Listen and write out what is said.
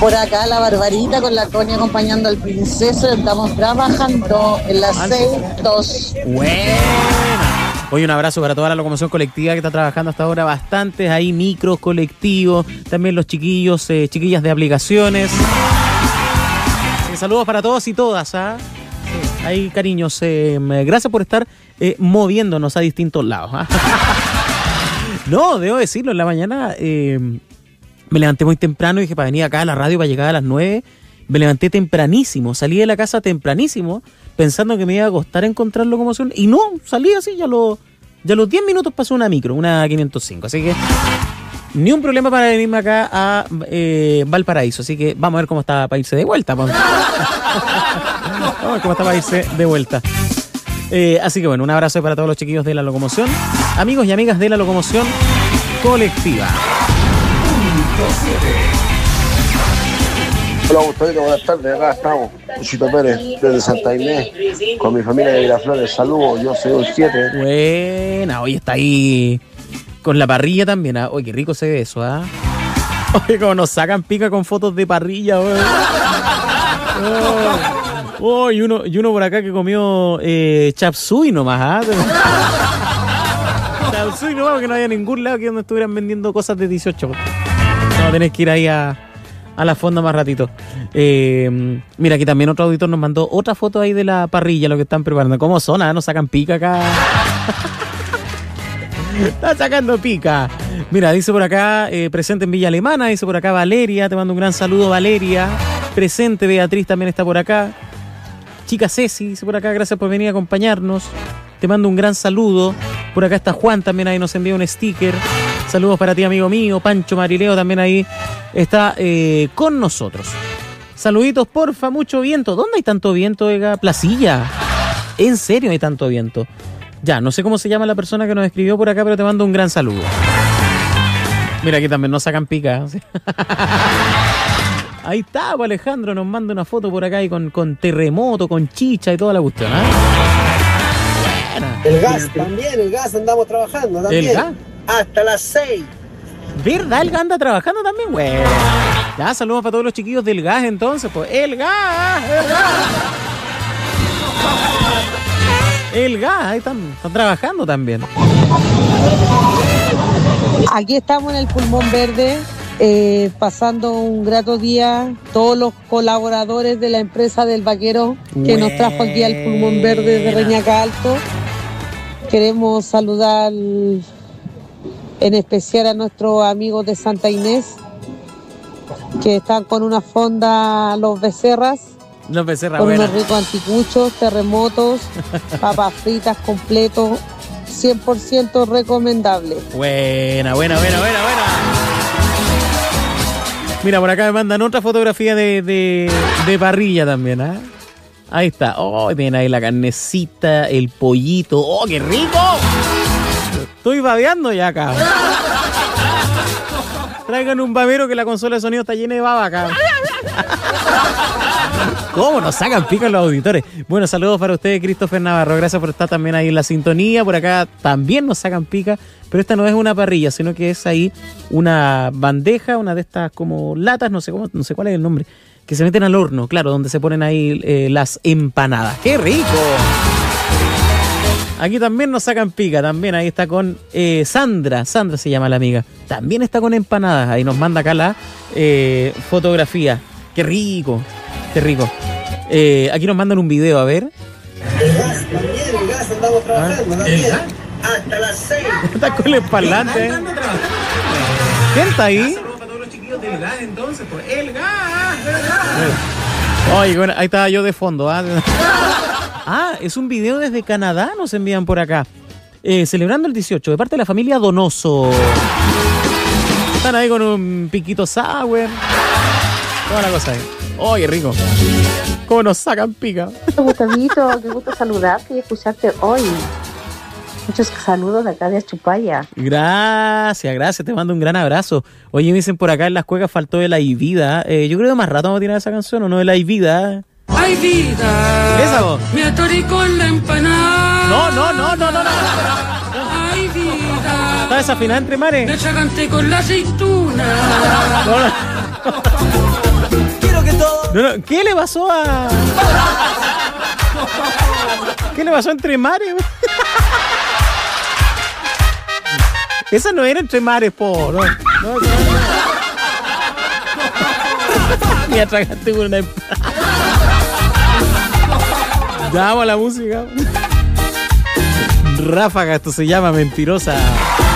Por acá la Barbarita con la Connie acompañando al princeso. Estamos trabajando en las 6-2. Buena. Hoy un abrazo para toda la locomoción colectiva que está trabajando hasta ahora. Bastantes ahí, micros, colectivos. También los chiquillos, chiquillas de aplicaciones. Saludos para todos y todas. Sí, ahí, cariños. Gracias por estar moviéndonos a distintos lados. No, debo decirlo, en la mañana me levanté muy temprano y dije para venir acá a la radio para llegar a las 9. Me levanté tempranísimo, salí de la casa tempranísimo, pensando que me iba a costar encontrar locomoción. Y no, salí así, ya los 10 minutos pasó una micro, una 505. Así que ni un problema para venirme acá a Valparaíso. Así que vamos a ver cómo está para irse de vuelta. Vamos a ver cómo está para irse de vuelta. Así que bueno, un abrazo para todos los chiquillos de la locomoción, amigos y amigas de la locomoción colectiva. Hola Gustavito, buenas tardes, acá estamos, Luchito Pérez, desde Santa Inés, con mi familia de Miraflores, saludos, yo soy un 7. Buena, hoy está ahí con la parrilla también, ¿eh? Oye, qué rico se ve eso, ¿ah? Oye, como nos sacan pica con fotos de parrilla, y uno por acá que comió chapsui nomás, Chapsui nomás, porque no había ningún lado que donde estuvieran vendiendo cosas de 18. No, tenés que ir ahí a la fonda más ratito. Mira, aquí también otro auditor nos mandó otra foto ahí de la parrilla, lo que están preparando. ¿Cómo son? Nos sacan pica acá. Está sacando pica. Mira, dice por acá, presente en Villa Alemana, dice por acá Valeria, te mando un gran saludo, Valeria. Presente, Beatriz también está por acá. Chica Ceci, dice por acá, gracias por venir a acompañarnos. Te mando un gran saludo. Por acá está Juan, también ahí nos envía un sticker. Saludos para ti, amigo mío. Pancho Marileo también ahí está con nosotros. Saluditos, porfa, mucho viento. ¿Dónde hay tanto viento, Ega? Placilla. ¿En serio hay tanto viento? Ya, no sé cómo se llama la persona que nos escribió por acá, pero te mando un gran saludo. Mira, aquí también nos sacan pica. Ahí está, pues Alejandro nos manda una foto por acá y con terremoto, con chicha y toda la cuestión, ¿eh? Buena. El gas también, el gas andamos trabajando también. ¿El gas? Hasta las 6. ¿Verdad? El gas anda trabajando también, güey. Ya, saludos para todos los chiquillos del gas entonces, pues. ¡El gas! El gas, ahí están trabajando también. Aquí estamos en el Pulmón Verde, pasando un grato día. Todos los colaboradores de la empresa del Vaquero que nos trajo aquí al Pulmón Verde de Reñaca Alto. Queremos saludar en especial a nuestros amigos de Santa Inés, que están con una fonda Los Becerras. Los Becerras, con buena. unos ricos anticuchos, terremotos, papas fritas completos, 100% recomendable. Buena. Mira, por acá me mandan otra fotografía de parrilla también, ¿ah? Ahí está. Oh, tienen ahí la carnecita, el pollito. ¡Oh, qué rico! Estoy babeando ya acá. Traigan un babero que la consola de sonido está llena de baba acá. ¿Cómo nos sacan pica los auditores? Bueno, saludos para ustedes, Christopher Navarro. Gracias por estar también ahí en la sintonía. Por acá también nos sacan pica, pero esta no es una parrilla, sino que es ahí una bandeja, una de estas como latas, no sé cuál es el nombre, que se meten al horno, claro, donde se ponen ahí las empanadas. ¡Qué rico! Aquí también nos sacan pica, también ahí está con Sandra se llama la amiga. También está con empanadas, ahí nos manda acá la fotografía. ¡Qué rico! Aquí nos mandan un video, a ver. El gas andamos trabajando también. Hasta las 6. Está con el parlante. ¿Quién está ahí? Saludos para todos los chiquillos del gas entonces, pues. ¡El gas! Oye, bueno, ahí estaba yo de fondo. Ah, es un video desde Canadá, nos envían por acá. Celebrando el 18, de parte de la familia Donoso. Están ahí con un piquito sour. Toda la cosa ahí. Oye, rico. ¿Cómo nos sacan pica? Gustavito, qué gusto saludarte y escucharte hoy. Muchos saludos de acá de Achupaya. Gracias, te mando un gran abrazo. Oye, me dicen por acá en las cuecas faltó de la Vida. Yo creo que más rato vamos a tirar esa canción, ¿o no? De la Vida. ¡Ay, vida! ¿Qué es esa voz? Me atoré con la empanada. No. ¡Ay, vida! ¿Está desafinada entre mares? Me atraganté con la aceituna. No. No, ¿qué le pasó a...? ¿Qué le pasó entre mares? Esa no era entre mares, po. No. Me atragaste con una... Ya, vamos a la música. Ráfaga, esto se llama Mentirosa.